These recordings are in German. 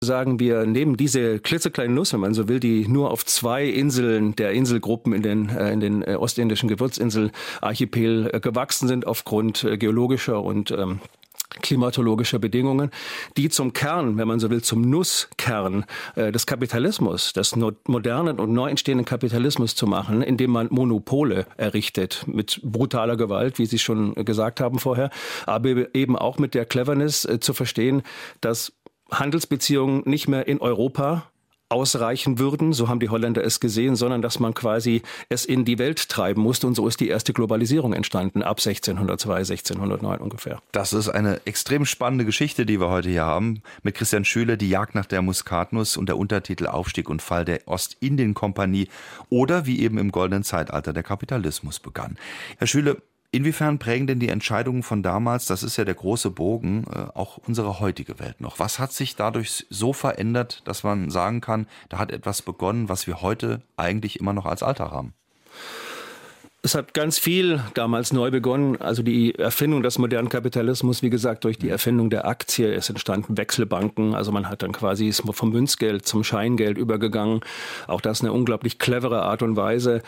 sagen, wir nehmen diese klitzekleine Nuss, wenn man so will, die nur auf 2 Inseln der Inselgruppen in den ostindischen Gewürzinselarchipel gewachsen sind aufgrund geologischer und klimatologischer Bedingungen, die zum Kern, wenn man so will, zum Nusskern des Kapitalismus, des modernen und neu entstehenden Kapitalismus zu machen, indem man Monopole errichtet, mit brutaler Gewalt, wie Sie schon gesagt haben vorher, aber eben auch mit der Cleverness zu verstehen, dass Handelsbeziehungen nicht mehr in Europa ausreichen würden, so haben die Holländer es gesehen, sondern dass man quasi es in die Welt treiben musste. Und so ist die erste Globalisierung entstanden, ab 1602, 1609 ungefähr. Das ist eine extrem spannende Geschichte, die wir heute hier haben. Mit Christian Schüle, die Jagd nach der Muskatnuss und der Untertitel Aufstieg und Fall der Ostindien-Kompanie oder wie eben im goldenen Zeitalter der Kapitalismus begann. Herr Schüle, inwiefern prägen denn die Entscheidungen von damals, das ist ja der große Bogen, auch unsere heutige Welt noch? Was hat sich dadurch so verändert, dass man sagen kann, da hat etwas begonnen, was wir heute eigentlich immer noch als Alltag haben? Es hat ganz viel damals neu begonnen. Also die Erfindung des modernen Kapitalismus, wie gesagt, durch die Erfindung der Aktie. Es entstanden Wechselbanken. Also man hat dann quasi vom Münzgeld zum Scheingeld übergegangen. Auch das eine unglaublich clevere Art und Weise,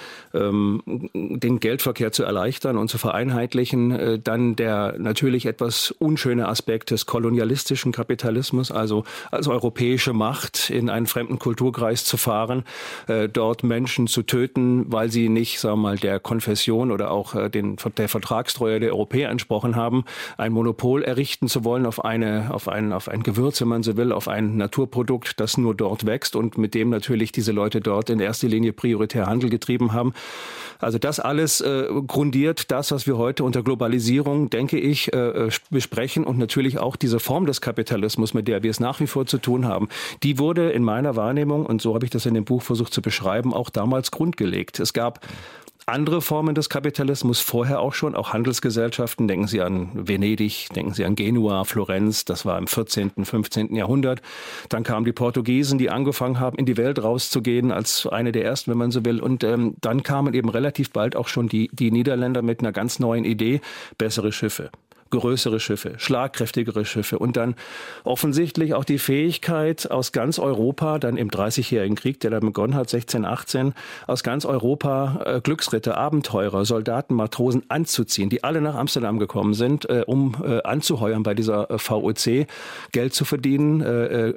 den Geldverkehr zu erleichtern und zu vereinheitlichen. Dann der natürlich etwas unschöne Aspekt des kolonialistischen Kapitalismus, also als europäische Macht in einen fremden Kulturkreis zu fahren, dort Menschen zu töten, weil sie nicht, sagen wir mal, der Konfession oder auch der Vertragstreue der Europäer entsprochen haben, ein Monopol errichten zu wollen auf ein Gewürz, wenn man so will, auf ein Naturprodukt, das nur dort wächst und mit dem natürlich diese Leute dort in erster Linie prioritär Handel getrieben haben. Also das alles grundiert das, was wir heute unter Globalisierung, denke ich, besprechen und natürlich auch diese Form des Kapitalismus, mit der wir es nach wie vor zu tun haben, die wurde in meiner Wahrnehmung, und so habe ich das in dem Buch versucht zu beschreiben, auch damals grundgelegt. Es gab andere Formen des Kapitalismus vorher auch schon, auch Handelsgesellschaften. Denken Sie an Venedig, denken Sie an Genua, Florenz, das war im 14., 15. Jahrhundert. Dann kamen die Portugiesen, die angefangen haben, in die Welt rauszugehen, als eine der ersten, wenn man so will. Und dann kamen eben relativ bald auch schon die Niederländer mit einer ganz neuen Idee, bessere Schiffe. Größere Schiffe, schlagkräftigere Schiffe und dann offensichtlich auch die Fähigkeit aus ganz Europa, dann im Dreißigjährigen Krieg, der dann begonnen hat, 1618, aus ganz Europa Glücksritter, Abenteurer, Soldaten, Matrosen anzuziehen, die alle nach Amsterdam gekommen sind, um anzuheuern bei dieser VOC, Geld zu verdienen,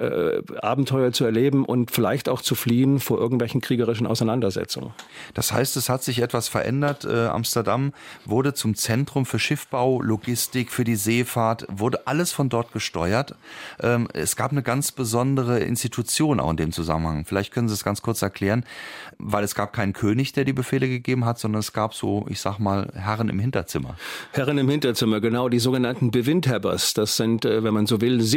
Abenteuer zu erleben und vielleicht auch zu fliehen vor irgendwelchen kriegerischen Auseinandersetzungen. Das heißt, es hat sich etwas verändert. Amsterdam wurde zum Zentrum für Schiffbau, Logistik, für die Seefahrt, wurde alles von dort gesteuert. Es gab eine ganz besondere Institution auch in dem Zusammenhang. Vielleicht können Sie es ganz kurz erklären, weil es gab keinen König, der die Befehle gegeben hat, sondern es gab so, ich sag mal, Herren im Hinterzimmer. Herren im Hinterzimmer, genau, die sogenannten Bewindhabbers. Das sind, wenn man so will,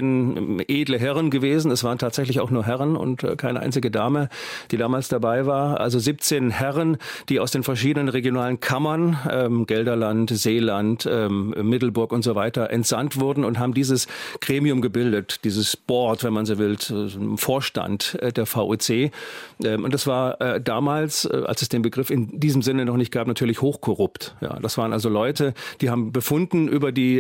17 edle Herren gewesen. Es waren tatsächlich auch nur Herren und keine einzige Dame, die damals dabei war. Also 17 Herren, die aus den verschiedenen regionalen Kammern, Gelderland, Seeland, Middelburg und so weiter, entsandt wurden und haben dieses Gremium gebildet, dieses Board, wenn man so will, Vorstand der VOC. Und das war damals, als es den Begriff in diesem Sinne noch nicht gab, natürlich hochkorrupt. Ja, das waren also Leute, die haben befunden über die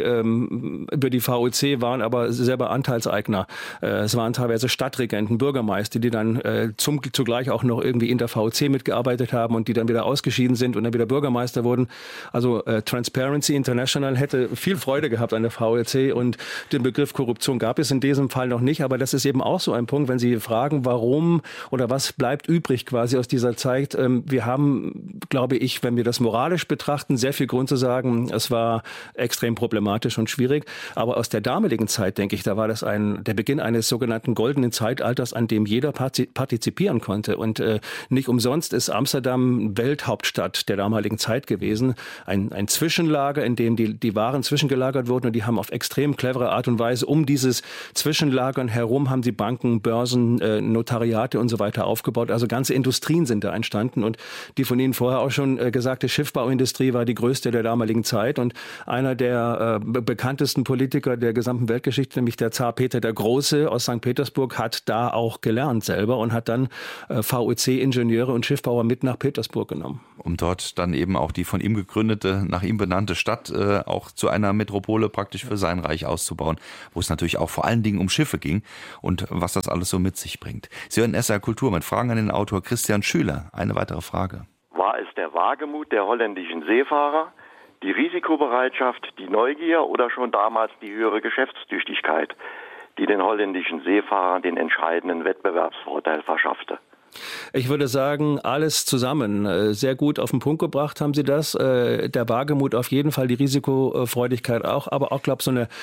VOC, waren aber selber Anteilseigner. Es waren teilweise Stadtregenten, Bürgermeister, die dann zugleich auch noch irgendwie in der VOC mitgearbeitet haben und die dann wieder ausgeschieden sind und dann wieder Bürgermeister wurden. Also Transparency International hätte viel Freude gehabt an der VOC und den Begriff Korruption gab es in diesem Fall noch nicht. Aber das ist eben auch so ein Punkt, wenn Sie fragen, warum oder was bleibt übrig quasi aus dieser Zeit. Wir haben, glaube ich, wenn wir das moralisch betrachten, sehr viel Grund zu sagen, es war extrem problematisch und schwierig. Aber aus der damaligen Zeit, denke ich, da war das der Beginn eines sogenannten goldenen Zeitalters, an dem jeder partizipieren konnte. Und nicht umsonst ist Amsterdam Welthauptstadt der damaligen Zeit gewesen. Ein Zwischenlager, in dem die Waren zwischengelagert wurden und die haben auf extrem clevere Art und Weise um dieses Zwischenlagern herum haben sie Banken, Börsen, Notariate und so weiter aufgebaut. Also ganze Industrien sind da entstanden und die von Ihnen vorher auch schon gesagte Schiffbauindustrie war die größte der damaligen Zeit und einer der bekanntesten Politiker der gesamten Weltgeschichte, nämlich der Zar Peter der Große aus St. Petersburg, hat da auch gelernt selber und hat dann VOC-Ingenieure und Schiffbauer mit nach Petersburg genommen. um dort dann eben auch die von ihm gegründete, nach ihm benannte Stadt auch zu einer Metropole praktisch für sein Reich auszubauen, wo es natürlich auch vor allen Dingen um Schiffe ging und was das alles so mit sich bringt. Sie hören SR Kultur mit Fragen an den Autor Christian Schüler. Eine weitere Frage. War es der Wagemut der holländischen Seefahrer, die Risikobereitschaft, die Neugier oder schon damals die höhere Geschäftstüchtigkeit, die den holländischen Seefahrern den entscheidenden Wettbewerbsvorteil verschaffte? Ich würde sagen, alles zusammen. Sehr gut auf den Punkt gebracht haben Sie das. Der Wagemut auf jeden Fall, die Risikofreudigkeit auch, aber auch, glaube ich, so eine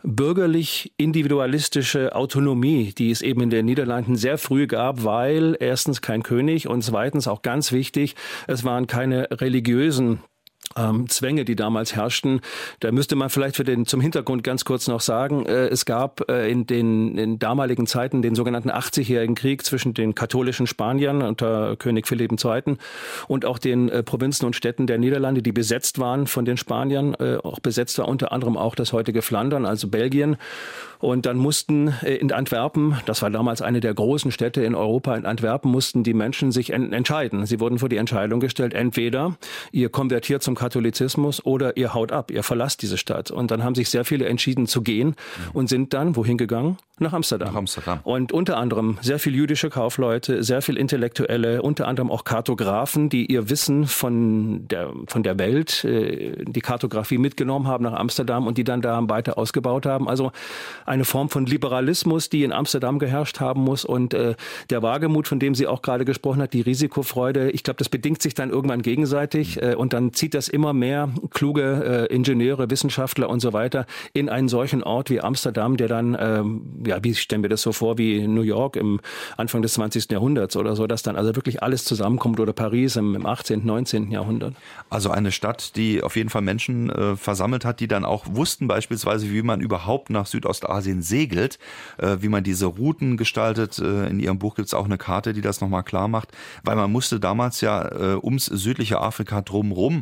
bürgerlich-individualistische Autonomie, die es eben in den Niederlanden sehr früh gab, weil erstens kein König und zweitens auch ganz wichtig, es waren keine religiösen Zwänge, die damals herrschten. Da müsste man vielleicht zum Hintergrund ganz kurz noch sagen, es gab in den damaligen Zeiten den sogenannten 80-jährigen Krieg zwischen den katholischen Spaniern unter König Philipp II. Und auch den Provinzen und Städten der Niederlande, die besetzt waren von den Spaniern, auch besetzt war unter anderem auch das heutige Flandern, also Belgien. Und dann mussten in Antwerpen, das war damals eine der großen Städte in Europa, in Antwerpen mussten die Menschen sich entscheiden. Sie wurden vor die Entscheidung gestellt, entweder ihr konvertiert zum Katholizismus oder ihr haut ab, ihr verlasst diese Stadt. Und dann haben sich sehr viele entschieden zu gehen und sind dann, wohin gegangen? Nach Amsterdam. Und unter anderem sehr viel jüdische Kaufleute, sehr viel Intellektuelle, unter anderem auch Kartografen, die ihr Wissen von der Welt, die Kartografie mitgenommen haben nach Amsterdam und die dann da weiter ausgebaut haben. Also eine Form von Liberalismus, die in Amsterdam geherrscht haben muss. Und der Wagemut, von dem sie auch gerade gesprochen hat, die Risikofreude, ich glaube, das bedingt sich dann irgendwann gegenseitig. Und dann zieht das immer mehr kluge Ingenieure, Wissenschaftler und so weiter in einen solchen Ort wie Amsterdam, der dann wie stellen wir das so vor, wie New York im Anfang des 20. Jahrhunderts oder so, dass dann also wirklich alles zusammenkommt, oder Paris im 18., 19. Jahrhundert. Also eine Stadt, die auf jeden Fall Menschen versammelt hat, die dann auch wussten beispielsweise, wie man überhaupt nach Südostasien segelt, wie man diese Routen gestaltet. In Ihrem Buch gibt es auch eine Karte, die das nochmal klar macht, weil man musste damals ja ums südliche Afrika drumherum.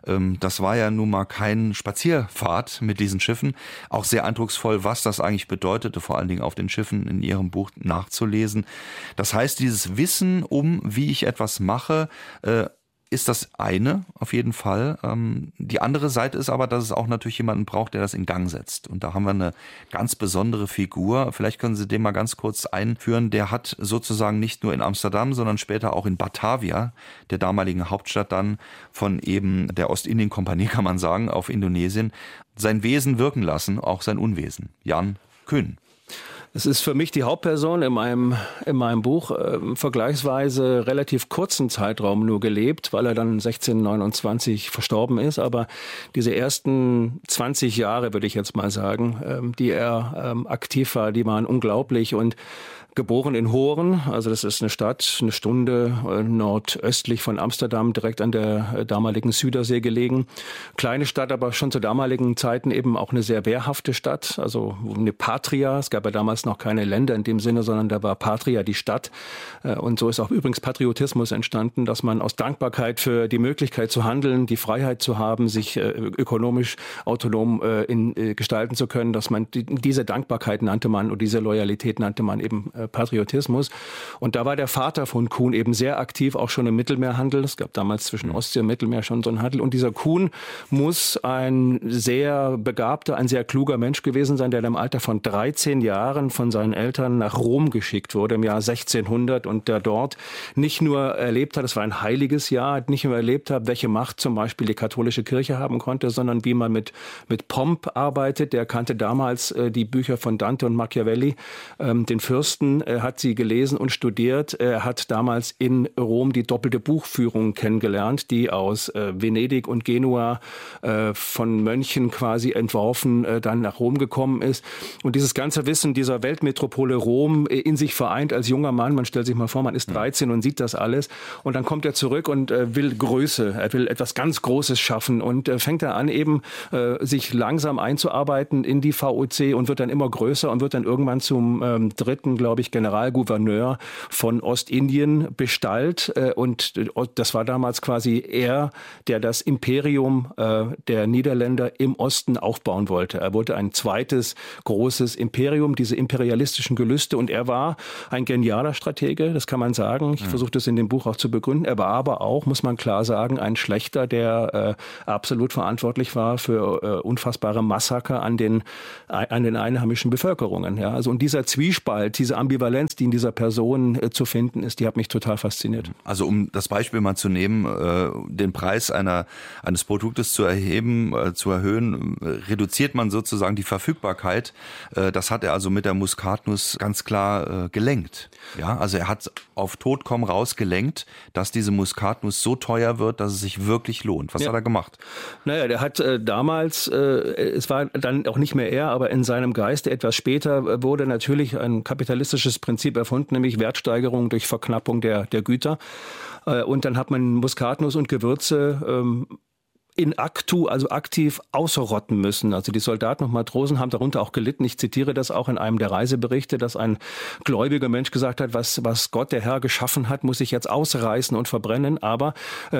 Das war ja nun mal kein Spazierfahrt mit diesen Schiffen. Auch sehr eindrucksvoll, was das eigentlich bedeutete, vor allen Dingen auf den Schiffen in Ihrem Buch nachzulesen. Das heißt, dieses Wissen wie ich etwas mache, ist das eine auf jeden Fall. Die andere Seite ist aber, dass es auch natürlich jemanden braucht, der das in Gang setzt. Und da haben wir eine ganz besondere Figur. Vielleicht können Sie den mal ganz kurz einführen. Der hat sozusagen nicht nur in Amsterdam, sondern später auch in Batavia, der damaligen Hauptstadt dann von eben der Ostindien-Kompanie, kann man sagen, auf Indonesien, sein Wesen wirken lassen, auch sein Unwesen. Jan Kuhn. Es ist für mich die Hauptperson in meinem Buch vergleichsweise relativ kurzen Zeitraum nur gelebt, weil er dann 1629 verstorben ist. Aber diese ersten 20 Jahre, würde ich jetzt mal sagen, die er aktiv war, die waren unglaublich. Und geboren in Hoorn, also das ist eine Stadt, eine Stunde nordöstlich von Amsterdam, direkt an der damaligen Zuiderzee gelegen. Kleine Stadt, aber schon zu damaligen Zeiten eben auch eine sehr wehrhafte Stadt, also eine Patria. Es gab ja damals noch keine Länder in dem Sinne, sondern da war Patria die Stadt. Und so ist auch übrigens Patriotismus entstanden, dass man aus Dankbarkeit für die Möglichkeit zu handeln, die Freiheit zu haben, sich ökonomisch autonom gestalten zu können, dass man diese Dankbarkeit nannte man und diese Loyalität nannte man eben Patriotismus. Und da war der Vater von Kuhn eben sehr aktiv, auch schon im Mittelmeerhandel. Es gab damals zwischen Ostsee und Mittelmeer schon so einen Handel. Und dieser Kuhn muss ein sehr begabter, ein sehr kluger Mensch gewesen sein, der im Alter von 13 Jahren von seinen Eltern nach Rom geschickt wurde im Jahr 1600 und der dort nicht nur erlebt hat, es war ein heiliges Jahr, nicht nur erlebt hat, welche Macht zum Beispiel die katholische Kirche haben konnte, sondern wie man mit Pomp arbeitet. Der kannte damals die Bücher von Dante und Machiavelli, den Fürsten. Er hat sie gelesen und studiert. Er hat damals in Rom die doppelte Buchführung kennengelernt, die aus Venedig und Genua von Mönchen quasi entworfen dann nach Rom gekommen ist. Und dieses ganze Wissen dieser Weltmetropole Rom in sich vereint als junger Mann. Man stellt sich mal vor, man ist 13 und sieht das alles. Und dann kommt er zurück und will Größe. Er will etwas ganz Großes schaffen und fängt er an, eben sich langsam einzuarbeiten in die VOC und wird dann immer größer und wird dann irgendwann zum dritten, glaube glaube ich, Generalgouverneur von Ostindien bestallt. Und das war damals quasi er, der das Imperium der Niederländer im Osten aufbauen wollte. Er wollte ein zweites großes Imperium, diese imperialistischen Gelüste. Und er war ein genialer Stratege, das kann man sagen. Ich versuche das in dem Buch auch zu begründen. Er war aber auch, muss man klar sagen, ein Schlechter, der absolut verantwortlich war für unfassbare Massaker an den einheimischen Bevölkerungen. Ja, also und dieser Zwiespalt, diese Ambivalenz, die in dieser Person zu finden ist, die hat mich total fasziniert. Also um das Beispiel mal zu nehmen, den Preis eines Produktes zu erhöhen, reduziert man sozusagen die Verfügbarkeit. Das hat er also mit der Muskatnuss ganz klar gelenkt. Ja, also er hat auf Tod komm raus gelenkt, dass diese Muskatnuss so teuer wird, dass es sich wirklich lohnt. Was hat er gemacht? Naja, der hat damals, es war dann auch nicht mehr er, aber in seinem Geiste etwas später wurde natürlich ein kapitalistisches Prinzip erfunden, nämlich Wertsteigerung durch Verknappung der Güter. Und dann hat man Muskatnuss und Gewürze in actu, also aktiv ausrotten müssen. Also die Soldaten und Matrosen haben darunter auch gelitten. Ich zitiere das auch in einem der Reiseberichte, dass ein gläubiger Mensch gesagt hat, was Gott, der Herr, geschaffen hat, muss ich jetzt ausreißen und verbrennen. Aber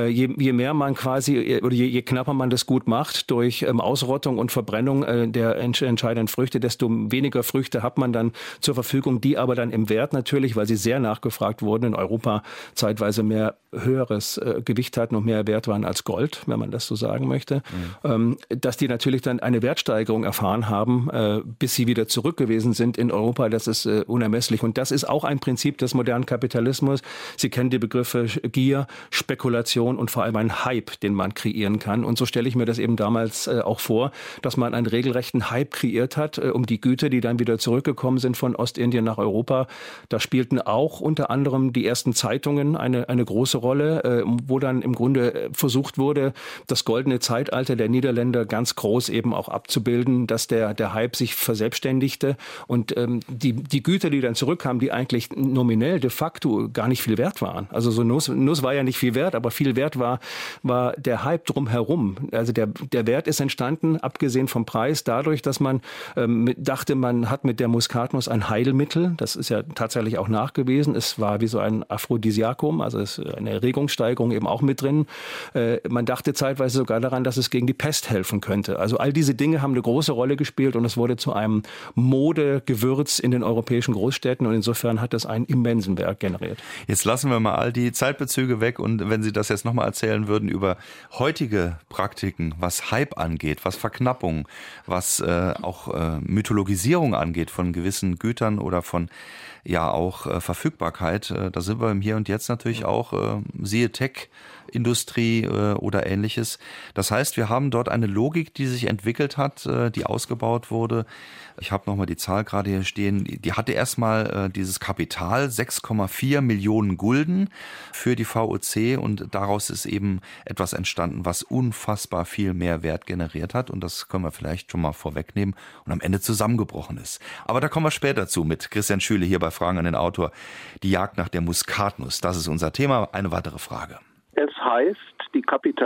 je mehr man quasi, oder je knapper man das gut macht, durch Ausrottung und Verbrennung der entscheidenden Früchte, desto weniger Früchte hat man dann zur Verfügung, die aber dann im Wert natürlich, weil sie sehr nachgefragt wurden, in Europa zeitweise mehr höheres Gewicht hatten und mehr wert waren als Gold, wenn man das so sagen möchte, dass die natürlich dann eine Wertsteigerung erfahren haben, bis sie wieder zurück gewesen sind in Europa. Das ist unermesslich. Und das ist auch ein Prinzip des modernen Kapitalismus. Sie kennen die Begriffe Gier, Spekulation und vor allem ein Hype, den man kreieren kann. Und so stelle ich mir das eben damals auch vor, dass man einen regelrechten Hype kreiert hat, um die Güter, die dann wieder zurückgekommen sind von Ostindien nach Europa. Da spielten auch unter anderem die ersten Zeitungen eine große Rolle, wo dann im Grunde versucht wurde, das goldene Zeitalter der Niederländer ganz groß eben auch abzubilden, dass der Hype sich verselbstständigte und die Güter, die dann zurückkamen, die eigentlich nominell de facto gar nicht viel wert waren. Also so Nuss war ja nicht viel wert, aber viel wert war der Hype drumherum. Also der Wert ist entstanden, abgesehen vom Preis, dadurch, dass man dachte, man hat mit der Muskatnuss ein Heilmittel. Das ist ja tatsächlich auch nachgewiesen. Es war wie so ein Aphrodisiakum, also es ist eine Erregungssteigerung eben auch mit drin. Man dachte zeitweise sogar daran, dass es gegen die Pest helfen könnte. Also all diese Dinge haben eine große Rolle gespielt und es wurde zu einem Modegewürz in den europäischen Großstädten und insofern hat das einen immensen Wert generiert. Jetzt lassen wir mal all die Zeitbezüge weg und wenn Sie das jetzt nochmal erzählen würden über heutige Praktiken, was Hype angeht, was Verknappung, was auch Mythologisierung angeht von gewissen Gütern oder von ja auch Verfügbarkeit, da sind wir im Hier und Jetzt natürlich auch, siehe Tech-Industrie oder Ähnliches. Das heißt, wir haben dort eine Logik, die sich entwickelt hat, die ausgebaut wurde. Ich habe nochmal die Zahl gerade hier stehen. Die hatte erstmal dieses Kapital, 6,4 Millionen Gulden für die VOC und daraus ist eben etwas entstanden, was unfassbar viel mehr Wert generiert hat und das können wir vielleicht schon mal vorwegnehmen und am Ende zusammengebrochen ist. Aber da kommen wir später zu mit Christian Schüle hier bei Fragen an den Autor. Die Jagd nach der Muskatnuss, das ist unser Thema. Eine weitere Frage. Es heißt, die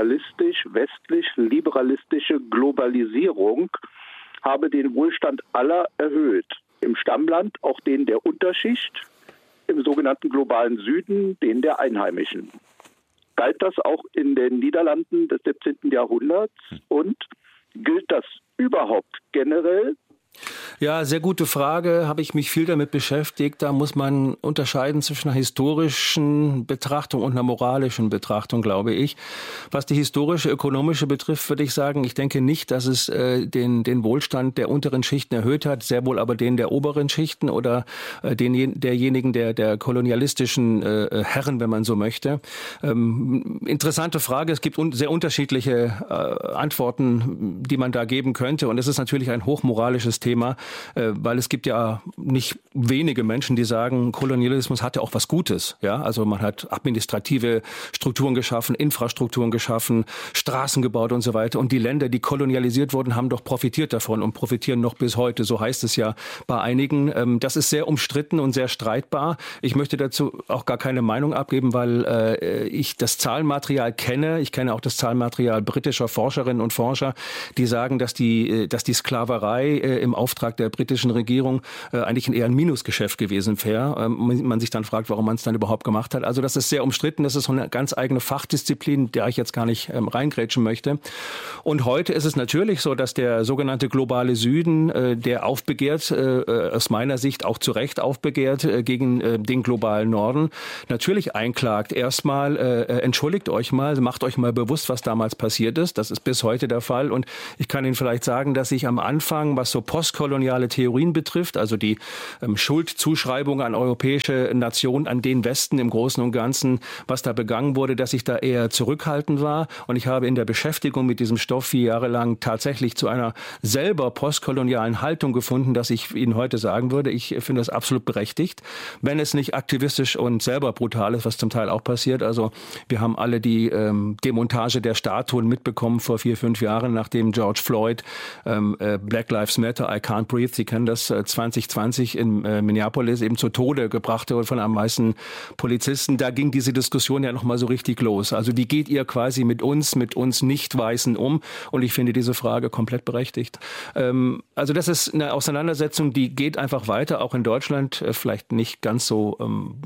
kapitalistisch-westlich-liberalistische Globalisierung habe den Wohlstand aller erhöht. Im Stammland auch den der Unterschicht, im sogenannten globalen Süden den der Einheimischen. Galt das auch in den Niederlanden des 17. Jahrhunderts und gilt das überhaupt generell? Ja, sehr gute Frage, habe ich mich viel damit beschäftigt. Da muss man unterscheiden zwischen einer historischen Betrachtung und einer moralischen Betrachtung, glaube ich. Was die historische, ökonomische betrifft, würde ich sagen, ich denke nicht, dass es den Wohlstand der unteren Schichten erhöht hat, sehr wohl aber den der oberen Schichten oder derjenigen der kolonialistischen Herren, wenn man so möchte. Interessante Frage, es gibt sehr unterschiedliche Antworten, die man da geben könnte und es ist natürlich ein hochmoralisches Thema, weil es gibt ja nicht wenige Menschen, die sagen, Kolonialismus hatte auch was Gutes. Ja, also man hat administrative Strukturen geschaffen, Infrastrukturen geschaffen, Straßen gebaut und so weiter. Und die Länder, die kolonialisiert wurden, haben doch profitiert davon und profitieren noch bis heute. So heißt es ja bei einigen. Das ist sehr umstritten und sehr streitbar. Ich möchte dazu auch gar keine Meinung abgeben, weil ich das Zahlenmaterial kenne. Ich kenne auch das Zahlenmaterial britischer Forscherinnen und Forscher, die sagen, dass die Sklaverei im im Auftrag der britischen Regierung eigentlich eher ein Minusgeschäft gewesen wäre. Man sich dann fragt, warum man es dann überhaupt gemacht hat. Also das ist sehr umstritten. Das ist so eine ganz eigene Fachdisziplin, der ich jetzt gar nicht reingrätschen möchte. Und heute ist es natürlich so, dass der sogenannte globale Süden, der aufbegehrt, aus meiner Sicht auch zu Recht aufbegehrt gegen den globalen Norden, natürlich einklagt. Erstmal entschuldigt euch mal, macht euch mal bewusst, was damals passiert ist. Das ist bis heute der Fall. Und ich kann Ihnen vielleicht sagen, dass ich am Anfang, was so postkoloniale Theorien betrifft, also die Schuldzuschreibung an europäische Nationen, an den Westen im Großen und Ganzen, was da begangen wurde, dass ich da eher zurückhaltend war. Und ich habe in der Beschäftigung mit diesem Stoff 4 Jahre lang tatsächlich zu einer selber postkolonialen Haltung gefunden, dass ich Ihnen heute sagen würde, ich finde das absolut berechtigt, wenn es nicht aktivistisch und selber brutal ist, was zum Teil auch passiert. Also wir haben alle die Demontage der Statuen mitbekommen vor 4, 5 Jahren, nachdem George Floyd Black Lives Matter, I Can't Breathe, Sie kennen das, 2020 in Minneapolis eben zu Tode gebracht wurde von einem weißen Polizisten. Da ging diese Diskussion ja nochmal so richtig los. Also wie geht ihr quasi mit uns Nicht-Weißen um? Und ich finde diese Frage komplett berechtigt. Also das ist eine Auseinandersetzung, die geht einfach weiter, auch in Deutschland, vielleicht nicht ganz so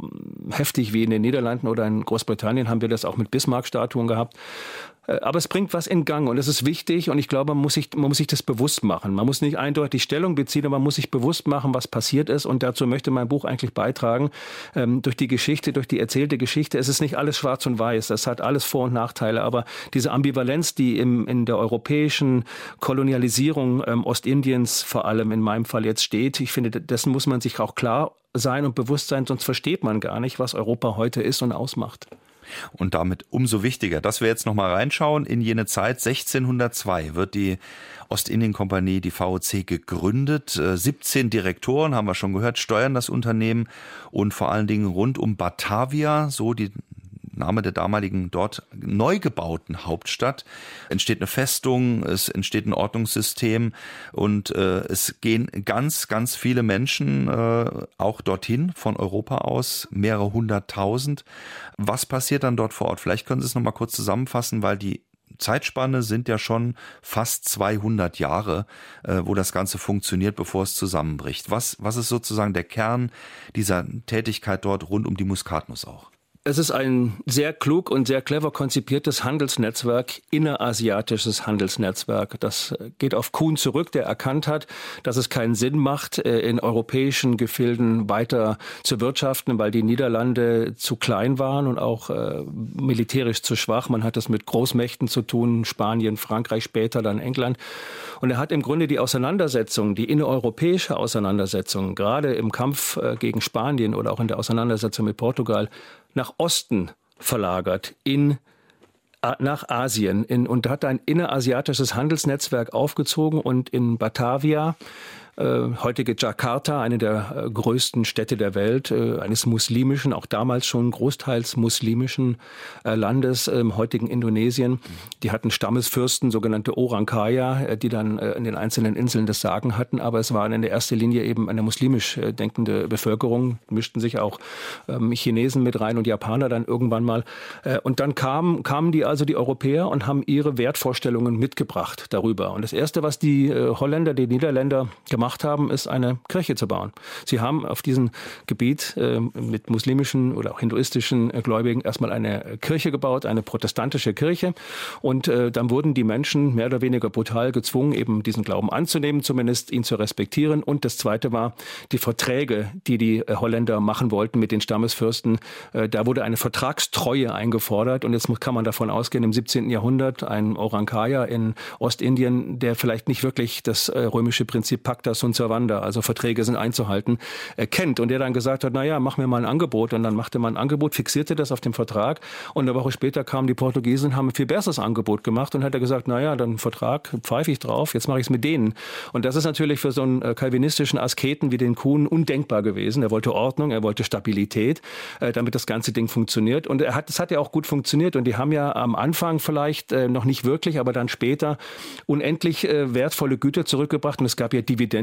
heftig wie in den Niederlanden oder in Großbritannien haben wir das auch mit Bismarck-Statuen gehabt. Aber es bringt was in Gang und es ist wichtig und ich glaube, man muss sich das bewusst machen. Man muss nicht eindeutig Stellung beziehen, aber man muss sich bewusst machen, was passiert ist und dazu möchte mein Buch eigentlich beitragen. Durch die Geschichte, durch die erzählte Geschichte, es ist nicht alles schwarz und weiß, das hat alles Vor- und Nachteile, aber diese Ambivalenz, die in der europäischen Kolonialisierung Ostindiens vor allem in meinem Fall jetzt steht, ich finde, dessen muss man sich auch klar sein und bewusst sein, sonst versteht man gar nicht, was Europa heute ist und ausmacht. Und damit umso wichtiger, dass wir jetzt noch mal reinschauen in jene Zeit. 1602 wird die Ostindien-Kompanie, die VOC, gegründet. 17 Direktoren, haben wir schon gehört, steuern das Unternehmen und vor allen Dingen rund um Batavia, so die Name der damaligen dort neu gebauten Hauptstadt, entsteht eine Festung, es entsteht ein Ordnungssystem und es gehen ganz, ganz viele Menschen auch dorthin von Europa aus, mehrere 100.000. Was passiert dann dort vor Ort? Vielleicht können Sie es noch mal kurz zusammenfassen, weil die Zeitspanne sind ja schon fast 200 Jahre, wo das Ganze funktioniert, bevor es zusammenbricht. Was ist sozusagen der Kern dieser Tätigkeit dort rund um die Muskatnuss auch? Es ist ein sehr klug und sehr clever konzipiertes Handelsnetzwerk, innerasiatisches Handelsnetzwerk. Das geht auf Kuhn zurück, der erkannt hat, dass es keinen Sinn macht, in europäischen Gefilden weiter zu wirtschaften, weil die Niederlande zu klein waren und auch militärisch zu schwach. Man hat es mit Großmächten zu tun, Spanien, Frankreich, später dann England. Und er hat im Grunde die Auseinandersetzung, die innereuropäische Auseinandersetzung, gerade im Kampf gegen Spanien oder auch in der Auseinandersetzung mit Portugal, nach Osten verlagert, nach Asien und hat ein innerasiatisches Handelsnetzwerk aufgezogen und in Batavia, heutige Jakarta, eine der größten Städte der Welt, eines muslimischen, auch damals schon großteils muslimischen Landes, im heutigen Indonesien. Die hatten Stammesfürsten, sogenannte Orang Kaya, die dann in den einzelnen Inseln das Sagen hatten, aber es waren in der ersten Linie eben eine muslimisch denkende Bevölkerung, mischten sich auch Chinesen mit rein und Japaner dann irgendwann mal. Und dann kamen die Europäer und haben ihre Wertvorstellungen mitgebracht darüber. Und das Erste, was die Holländer, die Niederländer gemacht haben, ist eine Kirche zu bauen. Sie haben auf diesem Gebiet mit muslimischen oder auch hinduistischen Gläubigen erstmal eine Kirche gebaut, eine protestantische Kirche. Und dann wurden die Menschen mehr oder weniger brutal gezwungen, eben diesen Glauben anzunehmen, zumindest ihn zu respektieren. Und das Zweite war die Verträge, die Holländer machen wollten mit den Stammesfürsten. Da wurde eine Vertragstreue eingefordert. Und jetzt kann man davon ausgehen, im 17. Jahrhundert ein Orang Kaya in Ostindien, der vielleicht nicht wirklich das römische Prinzip Pacta sunt servanda, also Verträge sind einzuhalten, kennt und der dann gesagt hat, naja, mach mir mal ein Angebot und dann machte man ein Angebot, fixierte das auf dem Vertrag und eine Woche später kamen die Portugiesen und haben ein viel besseres Angebot gemacht und hat er gesagt, naja, dann Vertrag, pfeife ich drauf, jetzt mache ich es mit denen. Und das ist natürlich für so einen calvinistischen Asketen wie den Kuhn undenkbar gewesen. Er wollte Ordnung, er wollte Stabilität, damit das ganze Ding funktioniert und das hat ja auch gut funktioniert und die haben ja am Anfang vielleicht noch nicht wirklich, aber dann später unendlich wertvolle Güter zurückgebracht und es gab ja Dividenden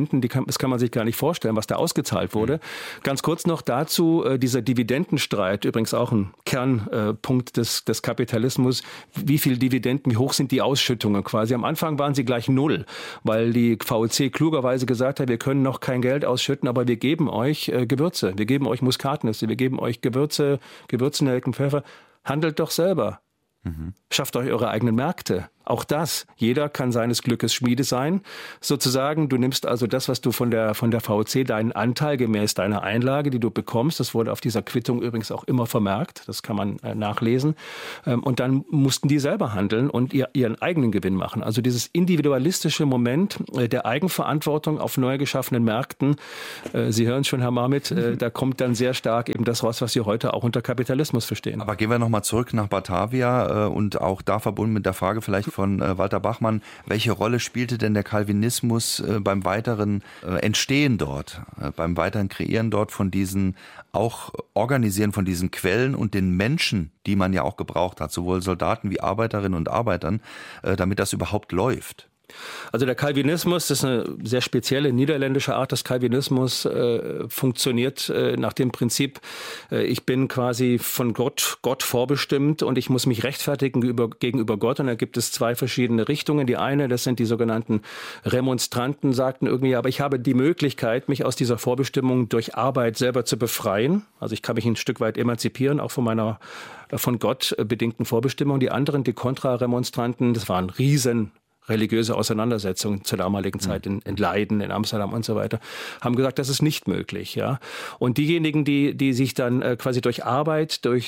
Dividenden, das kann man sich gar nicht vorstellen, was da ausgezahlt wurde. Ganz kurz noch dazu, dieser Dividendenstreit, übrigens auch ein Kernpunkt des Kapitalismus. Wie viel Dividenden, wie hoch sind die Ausschüttungen quasi? Am Anfang waren sie gleich 0, weil die VOC klugerweise gesagt hat, wir können noch kein Geld ausschütten, aber wir geben euch Gewürze, wir geben euch Muskatnüsse, wir geben euch Gewürze, Gewürznelken, Pfeffer. Handelt doch selber. Schafft euch eure eigenen Märkte. Auch das. Jeder kann seines Glückes Schmiede sein. Sozusagen, du nimmst also das, was du von der VOC, deinen Anteil gemäß deiner Einlage, die du bekommst. Das wurde auf dieser Quittung übrigens auch immer vermerkt. Das kann man nachlesen. Und dann mussten die selber handeln und ihren eigenen Gewinn machen. Also dieses individualistische Moment der Eigenverantwortung auf neu geschaffenen Märkten. Sie hören schon, Herr Marmit, da kommt dann sehr stark eben das raus, was Sie heute auch unter Kapitalismus verstehen. Aber gehen wir nochmal zurück nach Batavia und auch da verbunden mit der Frage vielleicht von Walter Bachmann, welche Rolle spielte denn der Calvinismus beim weiteren Entstehen dort, beim weiteren Kreieren dort von diesen, auch Organisieren von diesen Quellen und den Menschen, die man ja auch gebraucht hat, sowohl Soldaten wie Arbeiterinnen und Arbeitern, damit das überhaupt läuft? Also der Calvinismus, das ist eine sehr spezielle niederländische Art des Calvinismus, funktioniert nach dem Prinzip, ich bin quasi von Gott vorbestimmt und ich muss mich rechtfertigen gegenüber Gott. Und da gibt es zwei verschiedene Richtungen. Die eine, das sind die sogenannten Remonstranten, sagten irgendwie, aber ich habe die Möglichkeit, mich aus dieser Vorbestimmung durch Arbeit selber zu befreien. Also ich kann mich ein Stück weit emanzipieren, auch von meiner von Gott bedingten Vorbestimmung. Die anderen, die Kontraremonstranten, das waren religiöse Auseinandersetzungen zur damaligen Zeit in Leiden, in Amsterdam und so weiter, haben gesagt, das ist nicht möglich. Ja. Und diejenigen, die sich dann quasi durch Arbeit, durch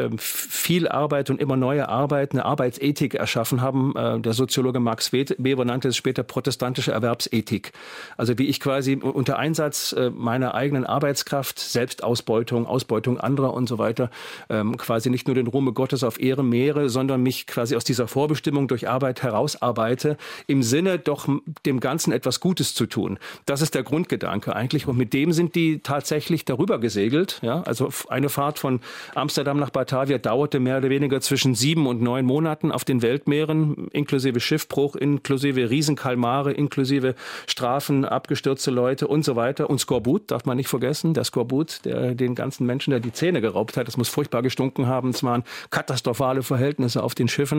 viel Arbeit und immer neue Arbeit, eine Arbeitsethik erschaffen haben, der Soziologe Max Weber nannte es später protestantische Erwerbsethik. Also wie ich quasi unter Einsatz meiner eigenen Arbeitskraft, Selbstausbeutung, Ausbeutung anderer und so weiter, quasi nicht nur den Ruhm Gottes auf Ehre mehre, sondern mich quasi aus dieser Vorbestimmung durch Arbeit herausarbeite, im Sinne doch dem Ganzen etwas Gutes zu tun. Das ist der Grundgedanke eigentlich. Und mit dem sind die tatsächlich darüber gesegelt. Ja? Also eine Fahrt von Amsterdam nach Batavia dauerte mehr oder weniger zwischen 7 und 9 Monaten auf den Weltmeeren, inklusive Schiffbruch, inklusive Riesenkalmare, inklusive Strafen, abgestürzte Leute und so weiter. Und Skorbut darf man nicht vergessen. Der Skorbut, der den ganzen Menschen, der die Zähne geraubt hat, das muss furchtbar gestunken haben. Es waren katastrophale Verhältnisse auf den Schiffen.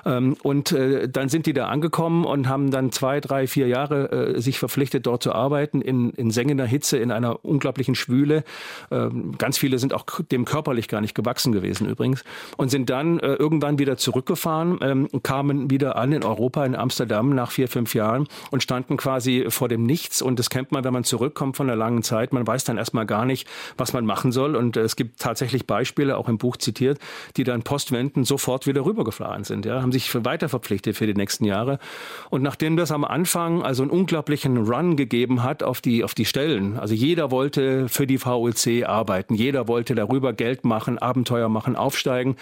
Und dann sind die da angekommen und haben dann 2, 3, 4 Jahre sich verpflichtet, dort zu arbeiten, in sengender Hitze, in einer unglaublichen Schwüle. Ganz viele sind auch dem körperlich gar nicht gewachsen gewesen übrigens und sind dann irgendwann wieder zurückgefahren, kamen wieder an in Europa, in Amsterdam nach 4, 5 Jahren und standen quasi vor dem Nichts. Und das kennt man, wenn man zurückkommt von einer langen Zeit. Man weiß dann erstmal gar nicht, was man machen soll. Und es gibt tatsächlich Beispiele, auch im Buch zitiert, die dann postwendend sofort wieder rübergefahren sind. Ja, haben sich weiter verpflichtet für die nächsten Jahre. Und nachdem das am Anfang also einen unglaublichen Run gegeben hat auf die Stellen, also jeder wollte für die VOC arbeiten, jeder wollte darüber Geld machen, Abenteuer machen, aufsteigen,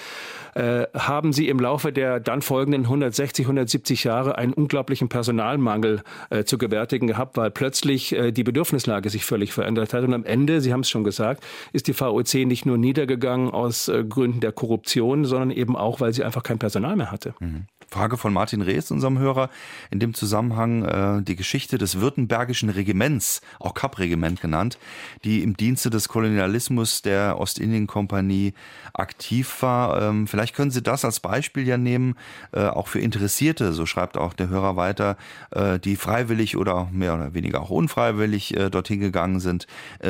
haben sie im Laufe der dann folgenden 160, 170 Jahre einen unglaublichen Personalmangel zu gewärtigen gehabt, weil plötzlich die Bedürfnislage sich völlig verändert hat. Und am Ende, Sie haben es schon gesagt, ist die VOC nicht nur niedergegangen aus Gründen der Korruption, sondern eben auch, weil sie einfach kein Personal mehr hatte. Frage von Martin Rees, unserem Hörer, in dem Zusammenhang die Geschichte des württembergischen Regiments, auch Kapp-Regiment genannt, die im Dienste des Kolonialismus der Ostindien-Kompanie aktiv war. Vielleicht können Sie das als Beispiel ja nehmen, auch für Interessierte, so schreibt auch der Hörer weiter, die freiwillig oder mehr oder weniger auch unfreiwillig dorthin gegangen sind.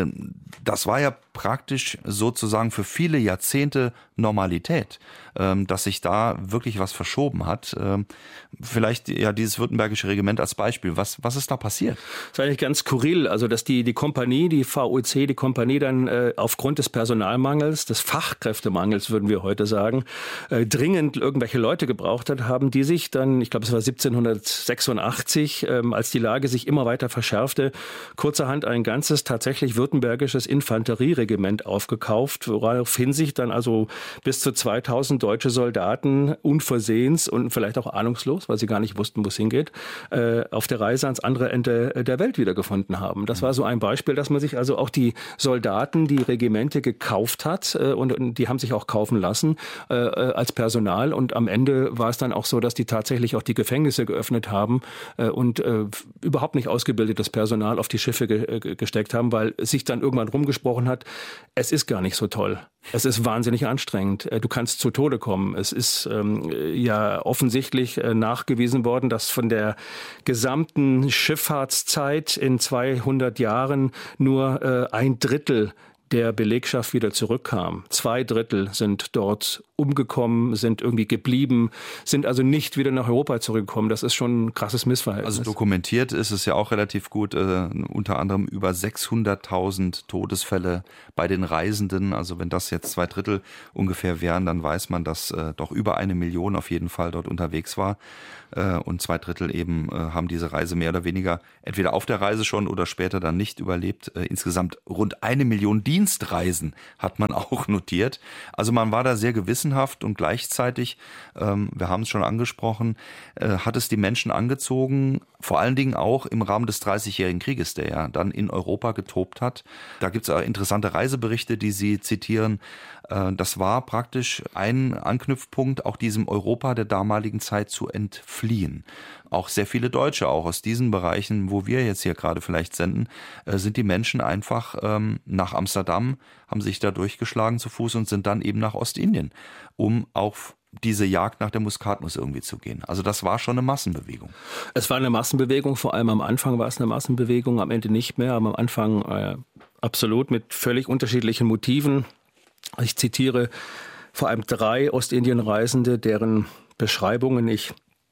Das war ja praktisch sozusagen für viele Jahrzehnte Normalität, dass sich da wirklich was verschoben hat. Vielleicht ja dieses württembergische Regiment als Beispiel. Was ist da passiert? Das war eigentlich ganz skurril. Also dass die Kompanie, die VOC, die Kompanie dann aufgrund des Personalmangels, des Fachkräftemangels, würden wir heute sagen, dringend irgendwelche Leute gebraucht hat, haben die sich dann, ich glaube es war 1786, als die Lage sich immer weiter verschärfte, kurzerhand ein ganzes tatsächlich württembergisches Infanterieregiment aufgekauft, woraufhin sich dann also bis zu 2000 deutsche Soldaten unversehens und vielleicht auch ahnungslos, weil sie gar nicht wussten, wo es hingeht, auf der Reise ans andere Ende der Welt wiedergefunden haben. Das war so ein Beispiel, dass man sich also auch die Soldaten, die Regimente gekauft hat und die haben sich auch kaufen lassen als Personal. Und am Ende war es dann auch so, dass die tatsächlich auch die Gefängnisse geöffnet haben und überhaupt nicht ausgebildetes Personal auf die Schiffe gesteckt haben, weil sich dann irgendwann rumgesprochen hat, es ist gar nicht so toll. Es ist wahnsinnig anstrengend. Du kannst zu Tode kommen. Es ist ja offensichtlich nachgewiesen worden, dass von der gesamten Schifffahrtszeit in 200 Jahren nur 1/3 der Belegschaft wieder zurückkam. 2/3 sind dort umgekommen, sind irgendwie geblieben, sind also nicht wieder nach Europa zurückgekommen. Das ist schon ein krasses Missverhältnis. Also dokumentiert ist es ja auch relativ gut, unter anderem über 600.000 Todesfälle bei den Reisenden. Also wenn das jetzt 2/3 ungefähr wären, dann weiß man, dass doch über 1 Million auf jeden Fall dort unterwegs war. Und 2/3 eben haben diese Reise mehr oder weniger entweder auf der Reise schon oder später dann nicht überlebt. Insgesamt rund 1 Million Dienstreisen hat man auch notiert. Also man war da sehr gewissenhaft und gleichzeitig, wir haben es schon angesprochen, hat es die Menschen angezogen, vor allen Dingen auch im Rahmen des 30-jährigen Krieges, der ja dann in Europa getobt hat. Da gibt es interessante Reiseberichte, die Sie zitieren. Das war praktisch ein Anknüpfpunkt, auch diesem Europa der damaligen Zeit zu entfliehen. Auch sehr viele Deutsche, auch aus diesen Bereichen, wo wir jetzt hier gerade vielleicht senden, sind die Menschen einfach nach Amsterdam, haben sich da durchgeschlagen zu Fuß und sind dann eben nach Ostindien, um auf diese Jagd nach der Muskatnuss irgendwie zu gehen. Also das war schon eine Massenbewegung. Es war eine Massenbewegung, vor allem am Anfang war es eine Massenbewegung, am Ende nicht mehr, aber am Anfang absolut mit völlig unterschiedlichen Motiven. Ich zitiere vor allem 3 Ostindien-Reisende, deren Beschreibungen ich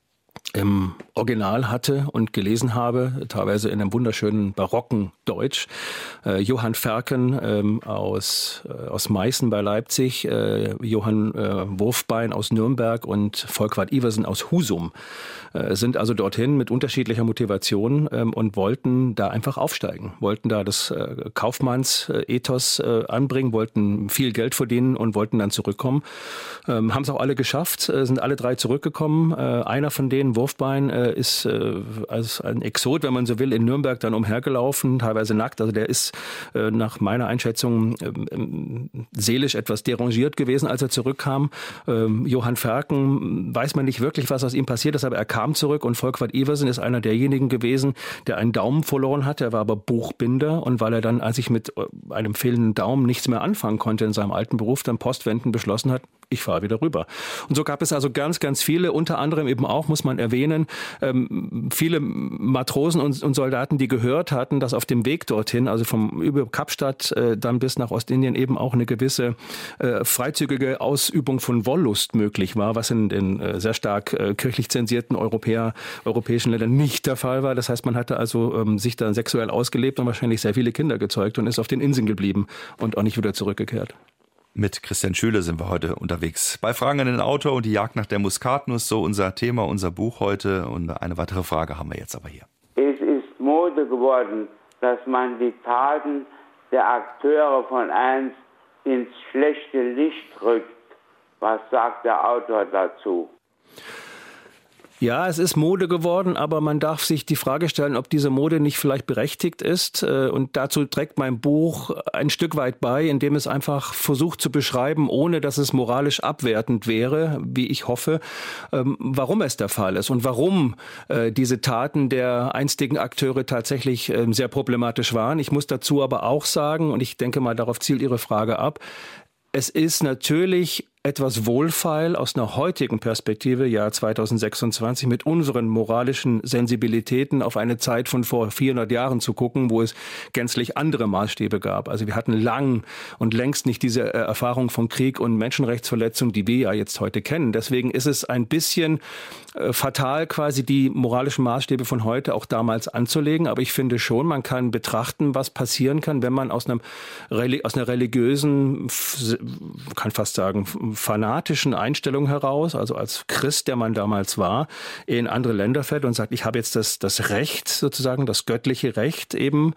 im Original hatte und gelesen habe, teilweise in einem wunderschönen barocken Deutsch. Johann Ferken aus Meißen bei Leipzig, Johann Wurfbein aus Nürnberg und Volkwart Iversen aus Husum sind also dorthin mit unterschiedlicher Motivation und wollten da einfach aufsteigen, wollten da das Kaufmannsethos anbringen, wollten viel Geld verdienen und wollten dann zurückkommen. Haben es auch alle geschafft, sind alle 3 zurückgekommen. Einer von denen, Wurfbein, ist als ein Exot, wenn man so will, in Nürnberg dann umhergelaufen, teilweise nackt. Also der ist nach meiner Einschätzung seelisch etwas derangiert gewesen, als er zurückkam. Johann Ferken, weiß man nicht wirklich, was aus ihm passiert ist, aber er kam zurück und Volkwart Iversen ist einer derjenigen gewesen, der einen Daumen verloren hat. Er war aber Buchbinder und weil er dann, als ich mit einem fehlenden Daumen nichts mehr anfangen konnte in seinem alten Beruf, dann postwendend beschlossen hat, ich fahre wieder rüber. Und so gab es also ganz, ganz viele, unter anderem eben auch, muss man erwähnen, viele Matrosen und Soldaten, die gehört hatten, dass auf dem Weg dorthin, also über Kapstadt dann bis nach Ostindien eben auch eine gewisse freizügige Ausübung von Wollust möglich war, was in den sehr stark kirchlich zensierten europäischen Ländern nicht der Fall war. Das heißt, man hatte also sich dann sexuell ausgelebt und wahrscheinlich sehr viele Kinder gezeugt und ist auf den Inseln geblieben und auch nicht wieder zurückgekehrt. Mit Christian Schüle sind wir heute unterwegs. Bei Fragen an den Autor und die Jagd nach der Muskatnuss, so unser Thema, unser Buch heute. Und eine weitere Frage haben wir jetzt aber hier. Es ist Mode geworden, dass man die Taten der Akteure von einst ins schlechte Licht rückt. Was sagt der Autor dazu? Ja, es ist Mode geworden, aber man darf sich die Frage stellen, ob diese Mode nicht vielleicht berechtigt ist. Und dazu trägt mein Buch ein Stück weit bei, indem es einfach versucht zu beschreiben, ohne dass es moralisch abwertend wäre, wie ich hoffe, warum es der Fall ist und warum diese Taten der einstigen Akteure tatsächlich sehr problematisch waren. Ich muss dazu aber auch sagen, und ich denke mal, darauf zielt Ihre Frage ab, es ist natürlich etwas wohlfeil aus einer heutigen Perspektive, Jahr 2026, mit unseren moralischen Sensibilitäten auf eine Zeit von vor 400 Jahren zu gucken, wo es gänzlich andere Maßstäbe gab. Also wir hatten lang und längst nicht diese Erfahrung von Krieg und Menschenrechtsverletzungen, die wir ja jetzt heute kennen. Deswegen ist es ein bisschen fatal, quasi die moralischen Maßstäbe von heute auch damals anzulegen. Aber ich finde schon, man kann betrachten, was passieren kann, wenn man aus einer religiösen, kann fast sagen, fanatischen Einstellung heraus, also als Christ, der man damals war, in andere Länder fährt und sagt, ich habe jetzt das Recht sozusagen, das göttliche Recht eben,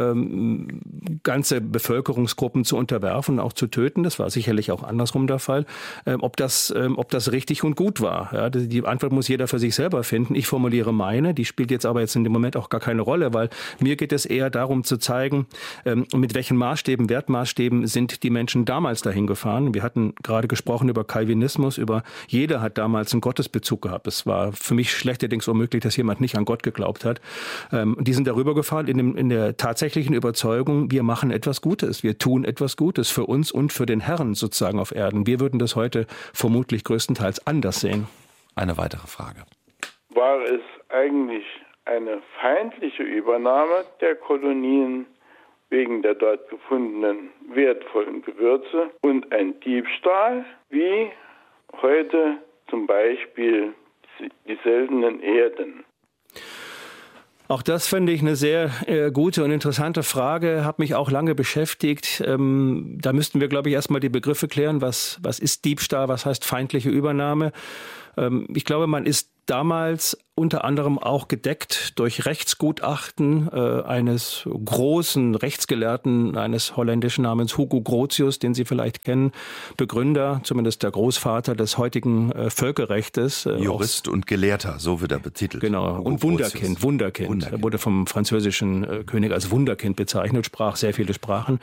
ganze Bevölkerungsgruppen zu unterwerfen, auch zu töten. Das war sicherlich auch andersrum der Fall. Ob das richtig und gut war. Ja, die Antwort muss jeder für sich selber finden. Ich formuliere meine, die spielt jetzt aber jetzt in dem Moment auch gar keine Rolle, weil mir geht es eher darum zu zeigen, mit welchen Maßstäben, Wertmaßstäben sind die Menschen damals dahin gefahren. Wir hatten gerade gesprochen über Calvinismus, jeder hat damals einen Gottesbezug gehabt. Es war für mich schlechterdings unmöglich, dass jemand nicht an Gott geglaubt hat. Die sind darüber gefahren in der tatsächlichen Überzeugung, wir machen etwas Gutes, wir tun etwas Gutes für uns und für den Herrn sozusagen auf Erden. Wir würden das heute vermutlich größtenteils anders sehen. Eine weitere Frage. War es eigentlich eine feindliche Übernahme der Kolonien wegen der dort gefundenen wertvollen Gewürze und ein Diebstahl, wie heute zum Beispiel die seltenen Erden? Auch das finde ich eine sehr gute und interessante Frage, habe mich auch lange beschäftigt. Da müssten wir, glaube ich, erstmal die Begriffe klären. Was ist Diebstahl, was heißt feindliche Übernahme? Ich glaube, man ist damals unter anderem auch gedeckt durch Rechtsgutachten eines großen Rechtsgelehrten, eines holländischen namens Hugo Grotius, den Sie vielleicht kennen, Begründer, zumindest der Großvater des heutigen Völkerrechtes. Jurist und Gelehrter, so wird er betitelt. Genau, und Wunderkind. Er wurde vom französischen König als Wunderkind bezeichnet, sprach sehr viele Sprachen.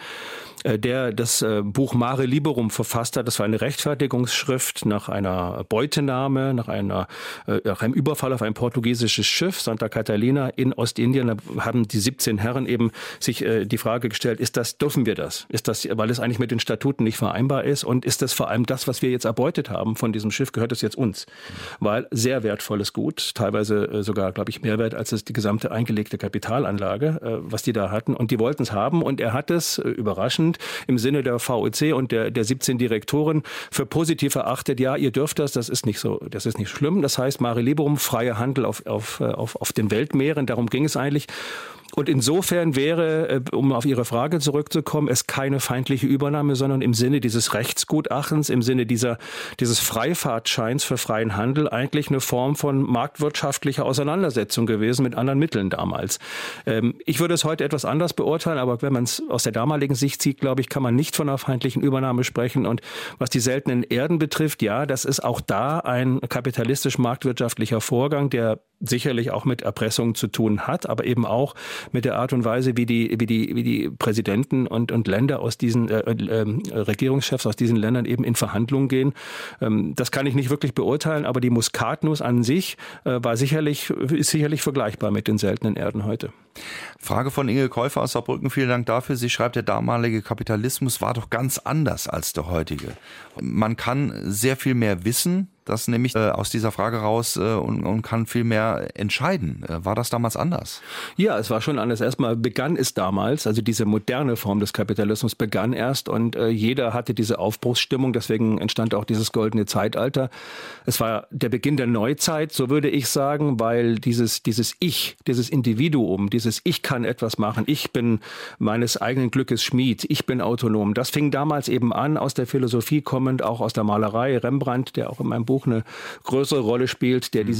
Der das Buch Mare Liberum verfasst hat. Das war eine Rechtfertigungsschrift nach einer Beutenahme, nach einem Überfall auf ein portugiesisches Schiff, Santa Catalina in Ostindien. Da haben die 17 Herren eben sich die Frage gestellt, dürfen wir das? Ist das, weil es eigentlich mit den Statuten nicht vereinbar ist? Und ist das vor allem das, was wir jetzt erbeutet haben von diesem Schiff, gehört das jetzt uns? Weil sehr wertvolles Gut, teilweise sogar, glaube ich, mehr wert als die gesamte eingelegte Kapitalanlage, was die da hatten. Und die wollten es haben. Und er hat es überraschend im Sinne der VOC und der 17 Direktoren für positiv erachtet. Ja, ihr dürft das ist nicht so, das ist nicht schlimm. Das heißt, Mare Liberum, freier Handel auf den Weltmeeren, darum ging es eigentlich. Und insofern wäre, um auf Ihre Frage zurückzukommen, es keine feindliche Übernahme, sondern im Sinne dieses Rechtsgutachtens, im Sinne dieses Freifahrtscheins für freien Handel eigentlich eine Form von marktwirtschaftlicher Auseinandersetzung gewesen mit anderen Mitteln damals. Ich würde es heute etwas anders beurteilen, aber wenn man es aus der damaligen Sicht sieht, glaube ich, kann man nicht von einer feindlichen Übernahme sprechen. Und was die seltenen Erden betrifft, ja, das ist auch da ein kapitalistisch-marktwirtschaftlicher Vorgang, der sicherlich auch mit Erpressung zu tun hat, aber eben auch mit der Art und Weise, wie die Präsidenten und Länder aus diesen Regierungschefs aus diesen Ländern eben in Verhandlungen gehen. Das kann ich nicht wirklich beurteilen, aber die Muskatnuss an sich ist sicherlich vergleichbar mit den seltenen Erden heute. Frage von Inge Käufer aus Saarbrücken. Vielen Dank dafür. Sie schreibt, der damalige Kapitalismus war doch ganz anders als der heutige. Man kann sehr viel mehr wissen, das nehme ich aus dieser Frage raus, und kann viel mehr entscheiden. War das damals anders? Ja, es war schon anders. Erstmal begann es damals, also diese moderne Form des Kapitalismus begann erst und jeder hatte diese Aufbruchsstimmung, deswegen entstand auch dieses goldene Zeitalter. Es war der Beginn der Neuzeit, so würde ich sagen, weil dieses Ich, dieses Individuum, dieses Ich kann etwas machen, ich bin meines eigenen Glückes Schmied, ich bin autonom. Das fing damals eben an, aus der Philosophie kommend, auch aus der Malerei. Rembrandt, der auch in meinem Buch eine größere Rolle spielt, der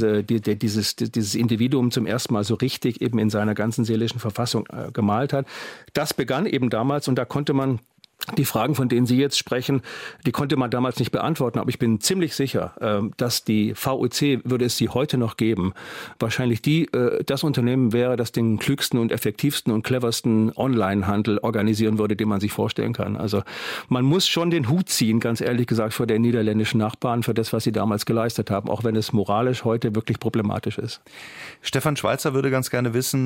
dieses Individuum zum ersten Mal so richtig eben in seiner ganzen seelischen Verfassung gemalt hat. Das begann eben damals und da konnte man die Fragen, von denen Sie jetzt sprechen, die konnte man damals nicht beantworten, aber ich bin ziemlich sicher, dass die VOC, würde es sie heute noch geben, wahrscheinlich das Unternehmen wäre, das den klügsten und effektivsten und cleversten Onlinehandel organisieren würde, den man sich vorstellen kann. Also man muss schon den Hut ziehen, ganz ehrlich gesagt, vor den niederländischen Nachbarn für das, was sie damals geleistet haben, auch wenn es moralisch heute wirklich problematisch ist. Stefan Schweizer würde ganz gerne wissen,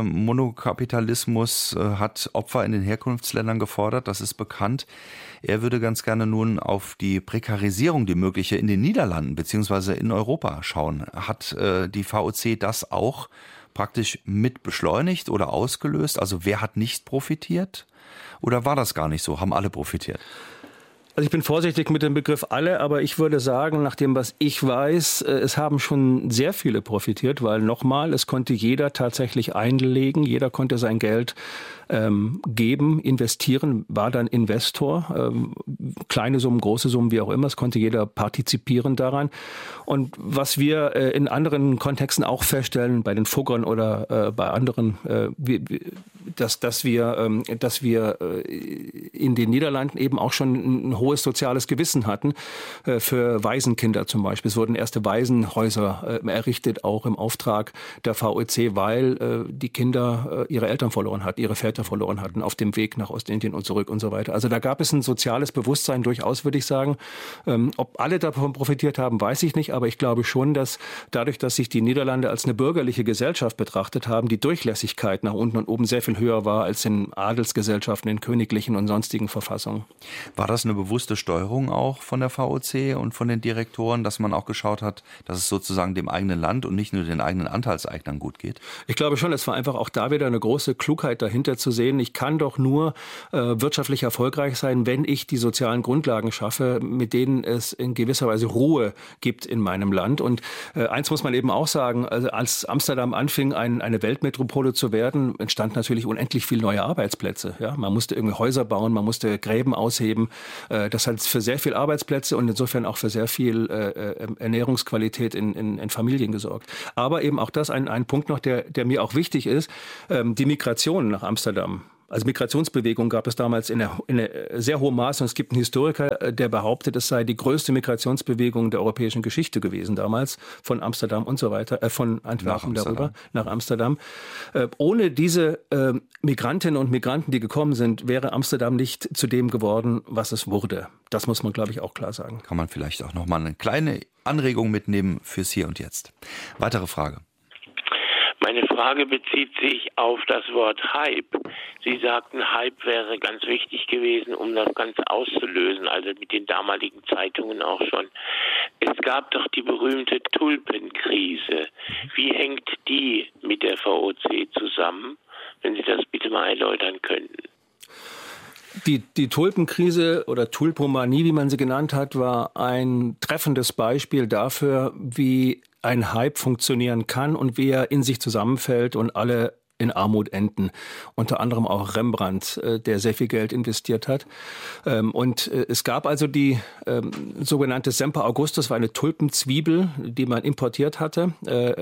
Monokapitalismus hat Opfer in den Herkunftsländern gefordert, das ist bekannt. Er würde ganz gerne nun auf die Prekarisierung, die mögliche in den Niederlanden bzw. in Europa schauen. Hat die VOC das auch praktisch mit beschleunigt oder ausgelöst? Also wer hat nicht profitiert? Oder war das gar nicht so? Haben alle profitiert? Also ich bin vorsichtig mit dem Begriff alle, aber ich würde sagen, nach dem, was ich weiß, es haben schon sehr viele profitiert, weil nochmal, es konnte jeder tatsächlich einlegen, jeder konnte sein Geld geben, investieren, war dann Investor, kleine Summen, große Summen, wie auch immer, es konnte jeder partizipieren daran. Und was wir in anderen Kontexten auch feststellen, bei den Fuggern oder bei anderen, dass wir in den Niederlanden eben auch schon ein hohes soziales Gewissen hatten für Waisenkinder zum Beispiel. Es wurden erste Waisenhäuser errichtet, auch im Auftrag der VOC, weil die Kinder ihre Eltern verloren hatten, ihre Väter verloren hatten auf dem Weg nach Ostindien und zurück und so weiter. Also da gab es ein soziales Bewusstsein durchaus, würde ich sagen. Ob alle davon profitiert haben, weiß ich nicht, aber ich glaube schon, dass dadurch, dass sich die Niederlande als eine bürgerliche Gesellschaft betrachtet haben, die Durchlässigkeit nach unten und oben sehr viel höher war als in Adelsgesellschaften, in königlichen und sonstigen Verfassungen. War das eine bewusste Steuerung auch von der VOC und von den Direktoren, dass man auch geschaut hat, dass es sozusagen dem eigenen Land und nicht nur den eigenen Anteilseignern gut geht? Ich glaube schon, es war einfach auch da wieder eine große Klugheit dahinter zu sehen. Ich kann doch nur wirtschaftlich erfolgreich sein, wenn ich die sozialen Grundlagen schaffe, mit denen es in gewisser Weise Ruhe gibt in meinem Land. Und eins muss man eben auch sagen, also als Amsterdam anfing, eine Weltmetropole zu werden, entstanden natürlich unendlich viele neue Arbeitsplätze. Ja? Man musste irgendwie Häuser bauen, man musste Gräben ausheben. Das hat für sehr viel Arbeitsplätze und insofern auch für sehr viel Ernährungsqualität in Familien gesorgt. Aber eben auch das ein Punkt noch, der mir auch wichtig ist, die Migration nach Amsterdam. Also Migrationsbewegung gab es damals in sehr hohem Maße. Und es gibt einen Historiker, der behauptet, es sei die größte Migrationsbewegung der europäischen Geschichte gewesen damals, von Amsterdam und so weiter, von Antwerpen darüber nach Amsterdam. Ohne diese Migrantinnen und Migranten, die gekommen sind, wäre Amsterdam nicht zu dem geworden, was es wurde. Das muss man, glaube ich, auch klar sagen. Kann man vielleicht auch nochmal eine kleine Anregung mitnehmen fürs Hier und Jetzt. Weitere Frage. Meine Frage bezieht sich auf das Wort Hype. Sie sagten, Hype wäre ganz wichtig gewesen, um das Ganze auszulösen, also mit den damaligen Zeitungen auch schon. Es gab doch die berühmte Tulpenkrise. Wie hängt die mit der VOC zusammen? Wenn Sie das bitte mal erläutern könnten. Die Tulpenkrise oder Tulpomanie, wie man sie genannt hat, war ein treffendes Beispiel dafür, wie ein Hype funktionieren kann und wie er in sich zusammenfällt und alle in Armut enden. Unter anderem auch Rembrandt, der sehr viel Geld investiert hat. Und es gab also die sogenannte Semper Augustus, war eine Tulpenzwiebel, die man importiert hatte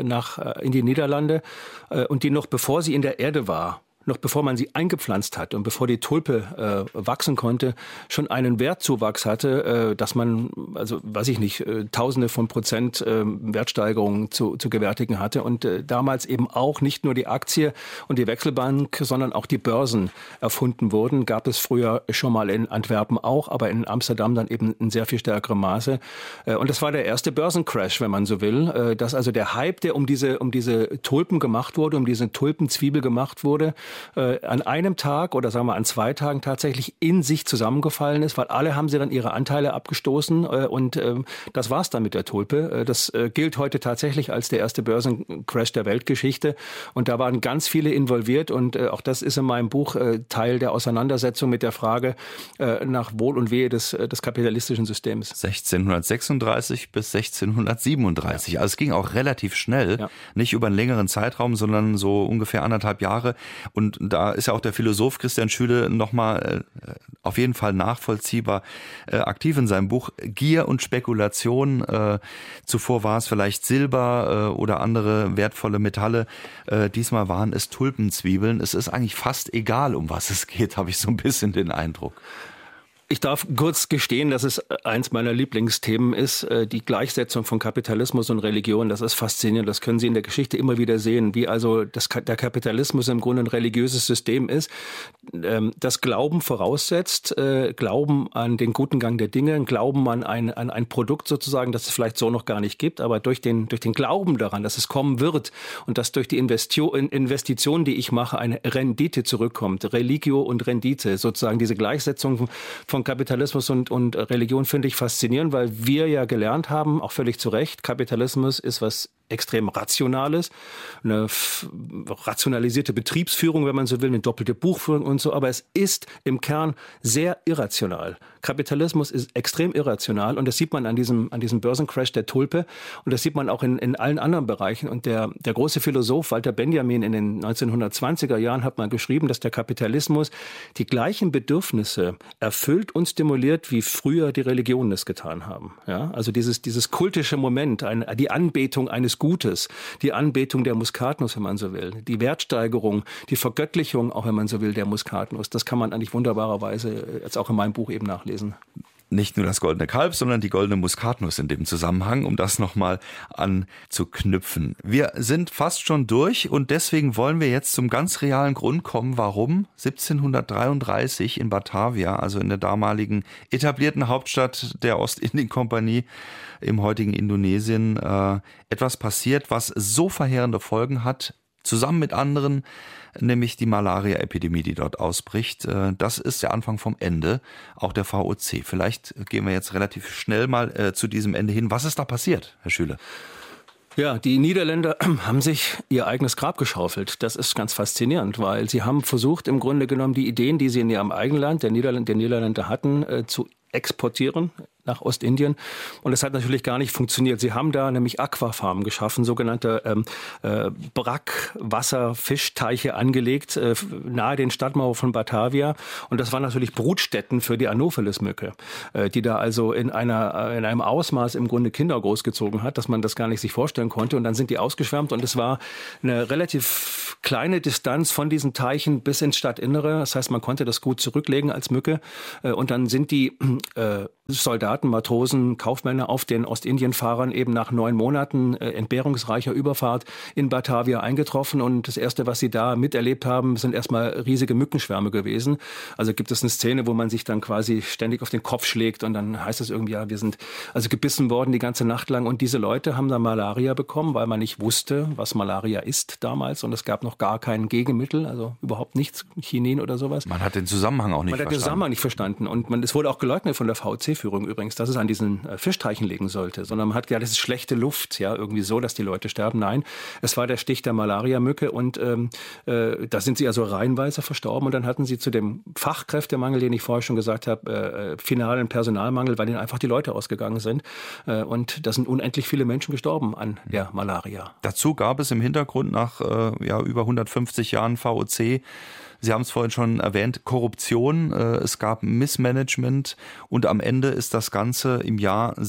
in die Niederlande und die noch bevor sie in der Erde war, noch bevor man sie eingepflanzt hat und bevor die Tulpe wachsen konnte, schon einen Wertzuwachs hatte, dass man, also weiß ich nicht, Tausende von Prozent Wertsteigerungen zu gewärtigen hatte. Und damals eben auch nicht nur die Aktie und die Wechselbank, sondern auch die Börsen erfunden wurden. Gab es früher schon mal in Antwerpen auch, aber in Amsterdam dann eben in sehr viel stärkerem Maße. Und das war der erste Börsencrash, wenn man so will. Dass also der Hype, der um diese Tulpen gemacht wurde, um diese Tulpenzwiebel gemacht wurde, an einem Tag oder sagen wir an 2 Tagen tatsächlich in sich zusammengefallen ist, weil alle haben sie dann ihre Anteile abgestoßen und das war's dann mit der Tulpe. Das gilt heute tatsächlich als der erste Börsencrash der Weltgeschichte und da waren ganz viele involviert und auch das ist in meinem Buch Teil der Auseinandersetzung mit der Frage nach Wohl und Wehe des kapitalistischen Systems. 1636 bis 1637. Ja. Also es ging auch relativ schnell, ja. Nicht über einen längeren Zeitraum, sondern so ungefähr 1,5 Jahre. Und da ist ja auch der Philosoph Christian Schüle nochmal auf jeden Fall nachvollziehbar aktiv in seinem Buch Gier und Spekulation. Zuvor war es vielleicht Silber oder andere wertvolle Metalle. Diesmal waren es Tulpenzwiebeln. Es ist eigentlich fast egal, um was es geht, habe ich so ein bisschen den Eindruck. Ich darf kurz gestehen, dass es eins meiner Lieblingsthemen ist, die Gleichsetzung von Kapitalismus und Religion. Das ist faszinierend. Das können Sie in der Geschichte immer wieder sehen, wie also der Kapitalismus im Grunde ein religiöses System ist, das Glauben voraussetzt, Glauben an den guten Gang der Dinge, Glauben an ein Produkt sozusagen, das es vielleicht so noch gar nicht gibt, aber durch den Glauben daran, dass es kommen wird und dass durch die Investition, die ich mache, eine Rendite zurückkommt. Religio und Rendite, sozusagen diese Gleichsetzung von Kapitalismus und Religion finde ich faszinierend, weil wir ja gelernt haben, auch völlig zu Recht, Kapitalismus ist was extrem rationales, eine rationalisierte Betriebsführung, wenn man so will, eine doppelte Buchführung und so, aber es ist im Kern sehr irrational. Kapitalismus ist extrem irrational und das sieht man an diesem Börsencrash der Tulpe und das sieht man auch in allen anderen Bereichen. Und der große Philosoph Walter Benjamin in den 1920er Jahren hat mal geschrieben, dass der Kapitalismus die gleichen Bedürfnisse erfüllt und stimuliert, wie früher die Religionen es getan haben. Ja? Also dieses kultische Moment, die Anbetung eines Gutes, die Anbetung der Muskatnuss, wenn man so will, die Wertsteigerung, die Vergöttlichung, auch wenn man so will, der Muskatnuss, das kann man eigentlich wunderbarerweise jetzt auch in meinem Buch eben nachlesen. Nicht nur das goldene Kalb, sondern die goldene Muskatnuss in dem Zusammenhang, um das nochmal anzuknüpfen. Wir sind fast schon durch und deswegen wollen wir jetzt zum ganz realen Grund kommen, warum 1733 in Batavia, also in der damaligen etablierten Hauptstadt der Ostindien-Kompanie im heutigen Indonesien, etwas passiert, was so verheerende Folgen hat, zusammen mit anderen, nämlich die Malaria-Epidemie, die dort ausbricht. Das ist der Anfang vom Ende, auch der VOC. Vielleicht gehen wir jetzt relativ schnell mal zu diesem Ende hin. Was ist da passiert, Herr Schüle? Ja, die Niederländer haben sich ihr eigenes Grab geschaufelt. Das ist ganz faszinierend, weil sie haben versucht, im Grunde genommen die Ideen, die sie in ihrem eigenen Land, der Niederländer hatten, zu exportieren nach Ostindien. Und das hat natürlich gar nicht funktioniert. Sie haben da nämlich Aquafarmen geschaffen, sogenannte Brackwasserfischteiche angelegt, nahe den Stadtmauern von Batavia. Und das waren natürlich Brutstätten für die Anopheles-Mücke, die da also in einem Ausmaß im Grunde Kinder großgezogen hat, dass man das gar nicht sich vorstellen konnte. Und dann sind die ausgeschwärmt und es war eine relativ kleine Distanz von diesen Teichen bis ins Stadtinnere. Das heißt, man konnte das gut zurücklegen als Mücke. Und dann sind die Soldaten, Matrosen, Kaufmänner auf den Ostindienfahrern eben nach 9 Monaten entbehrungsreicher Überfahrt in Batavia eingetroffen. Und das Erste, was sie da miterlebt haben, sind erstmal riesige Mückenschwärme gewesen. Also gibt es eine Szene, wo man sich dann quasi ständig auf den Kopf schlägt und dann heißt es irgendwie, ja, wir sind also gebissen worden die ganze Nacht lang. Und diese Leute haben dann Malaria bekommen, weil man nicht wusste, was Malaria ist damals. Und es gab noch gar kein Gegenmittel, also überhaupt nichts, Chinin oder sowas. Man hat den Zusammenhang auch nicht verstanden. Man hat den Zusammenhang nicht verstanden. Und es wurde auch geleugnet von der VOC-Führung übrigens, dass es an diesen Fischteichen liegen sollte, sondern man hat gesagt, das ist schlechte Luft, ja, irgendwie so, dass die Leute sterben. Nein, es war der Stich der Malariamücke und da sind sie also reihenweise verstorben und dann hatten sie zu dem Fachkräftemangel, den ich vorher schon gesagt habe, finalen Personalmangel, weil ihnen einfach die Leute ausgegangen sind und da sind unendlich viele Menschen gestorben an der Malaria. Dazu gab es im Hintergrund nach über 150 Jahren VOC, Sie haben es vorhin schon erwähnt, Korruption, es gab Missmanagement und am Ende ist das Ganze im Jahr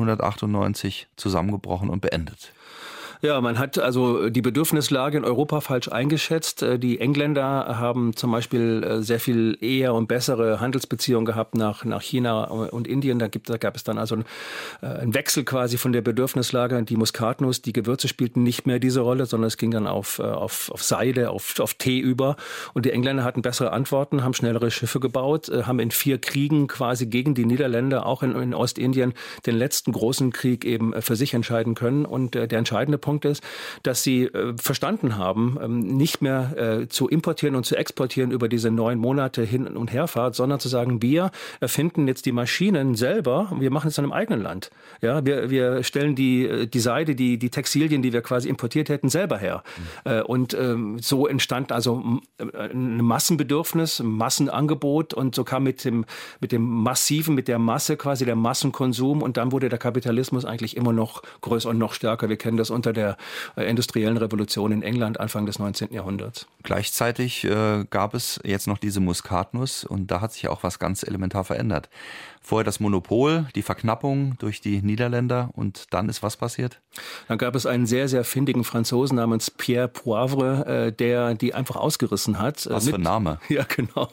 1798 zusammengebrochen und beendet. Ja, man hat also die Bedürfnislage in Europa falsch eingeschätzt. Die Engländer haben zum Beispiel sehr viel eher und bessere Handelsbeziehungen gehabt nach China und Indien. Da gab es dann also einen Wechsel quasi von der Bedürfnislage. Die Muskatnuss, die Gewürze spielten nicht mehr diese Rolle, sondern es ging dann auf Seide, auf Tee über. Und die Engländer hatten bessere Antworten, haben schnellere Schiffe gebaut, haben in 4 Kriegen quasi gegen die Niederländer, auch in Ostindien, den letzten großen Krieg eben für sich entscheiden können. Und der entscheidende Punkt ist, dass sie verstanden haben, nicht mehr zu importieren und zu exportieren über diese 9 Monate Hin- und Herfahrt, sondern zu sagen, wir erfinden jetzt die Maschinen selber, wir machen es in einem eigenen Land. Ja, wir stellen die Seide, die Textilien, die wir quasi importiert hätten, selber her. Und so entstand also ein Massenbedürfnis, ein Massenangebot und so kam mit dem Massiven, mit der Masse quasi der Massenkonsum und dann wurde der Kapitalismus eigentlich immer noch größer und noch stärker. Wir kennen das unter der industriellen Revolution in England Anfang des 19. Jahrhunderts. Gleichzeitig gab es jetzt noch diese Muskatnuss und da hat sich auch was ganz elementar verändert. Vorher das Monopol, die Verknappung durch die Niederländer und dann ist was passiert? Dann gab es einen sehr, sehr findigen Franzosen namens Pierre Poivre, der die einfach ausgerissen hat. Was für ein Name. Ja, genau.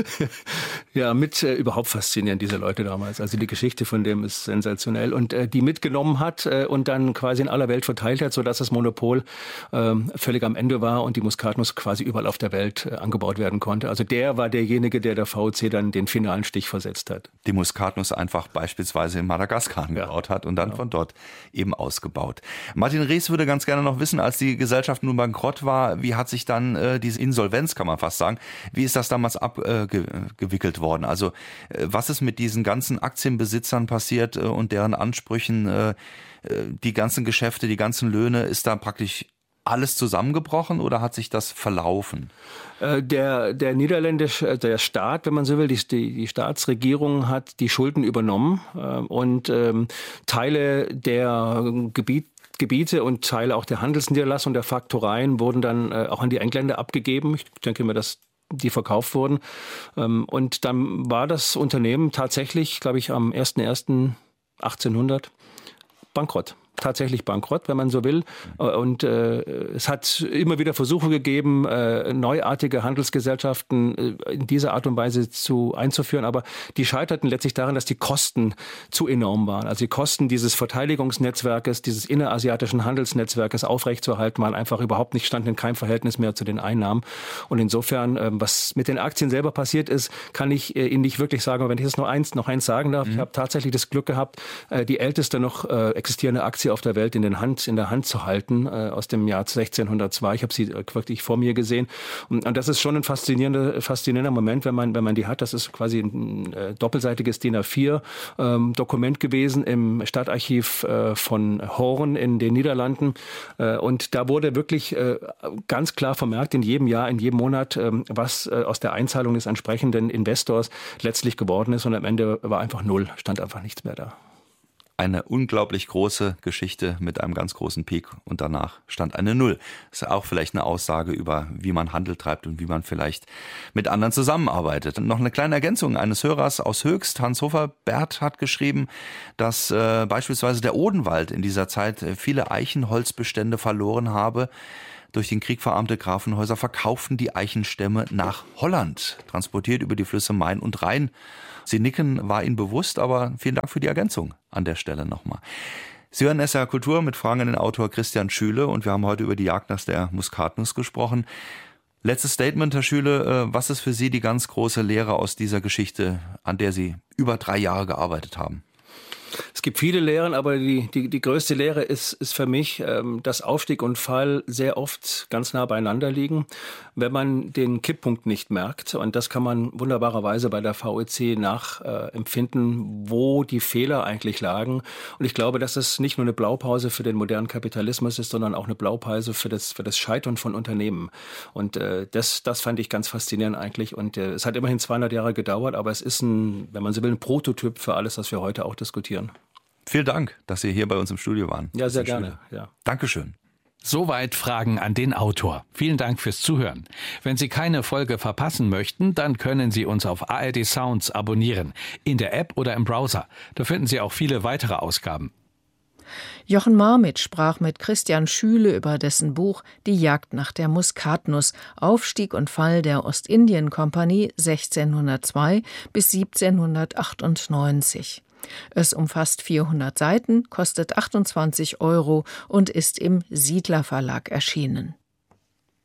Ja, überhaupt faszinierend, diese Leute damals. Also die Geschichte von dem ist sensationell und die mitgenommen hat und dann quasi in aller Welt verteilt hat, sodass das Monopol völlig am Ende war und die Muskatnuss quasi überall auf der Welt angebaut werden konnte. Also der war derjenige, der VOC dann den finalen Stich versetzt hat. Die Muskatnuss einfach beispielsweise in Madagaskar angebaut hat und dann von dort eben ausgebaut. Martin Rees würde ganz gerne noch wissen, als die Gesellschaft nun bankrott war, wie hat sich dann diese Insolvenz, kann man fast sagen, wie ist das damals abgewickelt worden? Also was ist mit diesen ganzen Aktienbesitzern passiert und deren Ansprüchen? die ganzen Geschäfte, die ganzen Löhne, ist da praktisch alles zusammengebrochen oder hat sich das verlaufen? Der Staat, wenn man so will, die Staatsregierung hat die Schulden übernommen und Teile der Gebiete und Teile auch der Handelsniederlassung, der Faktoreien wurden dann auch an die Engländer abgegeben. Ich denke mir, dass die verkauft wurden. Und dann war das Unternehmen tatsächlich, glaube ich, am 01.01.1800 bankrott. Tatsächlich bankrott, wenn man so will. Und es hat immer wieder Versuche gegeben, neuartige Handelsgesellschaften in dieser Art und Weise einzuführen. Aber die scheiterten letztlich daran, dass die Kosten zu enorm waren. Also die Kosten dieses Verteidigungsnetzwerkes, dieses innerasiatischen Handelsnetzwerkes aufrechtzuerhalten, waren einfach überhaupt nicht, standen in keinem Verhältnis mehr zu den Einnahmen. Und insofern, was mit den Aktien selber passiert ist, kann ich Ihnen nicht wirklich sagen. Aber wenn ich jetzt noch eins sagen darf, ich habe tatsächlich das Glück gehabt, die älteste noch existierende Aktie auf der Welt in der Hand zu halten, aus dem Jahr 1602. Ich habe sie wirklich vor mir gesehen. Und das ist schon ein faszinierender Moment, wenn man die hat. Das ist quasi ein doppelseitiges DIN A4 Dokument gewesen im Stadtarchiv von Hoorn in den Niederlanden. Und da wurde wirklich ganz klar vermerkt, in jedem Jahr, in jedem Monat, was aus der Einzahlung des entsprechenden Investors letztlich geworden ist. Und am Ende war einfach null, stand einfach nichts mehr da. Eine unglaublich große Geschichte mit einem ganz großen Peak und danach stand eine Null. Das ist auch vielleicht eine Aussage über, wie man Handel treibt und wie man vielleicht mit anderen zusammenarbeitet. Und noch eine kleine Ergänzung eines Hörers aus Höchst, Hans Hofer-Bert, hat geschrieben, dass beispielsweise der Odenwald in dieser Zeit viele Eichenholzbestände verloren habe. Durch den Krieg verarmte Grafenhäuser verkauften die Eichenstämme nach Holland, transportiert über die Flüsse Main und Rhein. Sie nicken, war Ihnen bewusst, aber vielen Dank für die Ergänzung an der Stelle nochmal. Sie hören SR Kultur mit Fragen an den Autor Christian Schüle und wir haben heute über die Jagd nach der Muskatnuss gesprochen. Letztes Statement, Herr Schüle, was ist für Sie die ganz große Lehre aus dieser Geschichte, an der Sie über 3 Jahre gearbeitet haben? Es gibt viele Lehren, aber die größte Lehre ist für mich, dass Aufstieg und Fall sehr oft ganz nah beieinander liegen, wenn man den Kipppunkt nicht merkt. Und das kann man wunderbarerweise bei der VEC nachempfinden, wo die Fehler eigentlich lagen. Und ich glaube, dass es nicht nur eine Blaupause für den modernen Kapitalismus ist, sondern auch eine Blaupause für das Scheitern von Unternehmen. Und das fand ich ganz faszinierend eigentlich. Und es hat immerhin 200 Jahre gedauert, aber es ist wenn man so will, ein Prototyp für alles, was wir heute auch diskutieren. Vielen Dank, dass Sie hier bei uns im Studio waren. Ja, sehr gerne. Ja. Dankeschön. Soweit Fragen an den Autor. Vielen Dank fürs Zuhören. Wenn Sie keine Folge verpassen möchten, dann können Sie uns auf ARD Sounds abonnieren. In der App oder im Browser. Da finden Sie auch viele weitere Ausgaben. Jochen Marmit sprach mit Christian Schüle über dessen Buch Die Jagd nach der Muskatnuss, Aufstieg und Fall der Ostindien-Kompanie 1602 bis 1798. Es umfasst 400 Seiten, kostet 28 € und ist im Siedler Verlag erschienen.